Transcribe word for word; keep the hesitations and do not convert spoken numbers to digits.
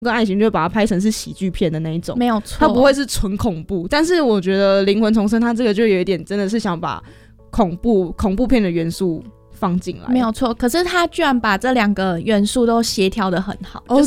跟爱情就会把它拍成是喜剧片的那一种， 没有错， 它不会是纯恐怖。但是我觉得灵魂重生它这个就有一点真的是想把恐怖恐怖片的元素放进来， 没有错。可是他居然把这两个元素都协调得很好， 哦， 就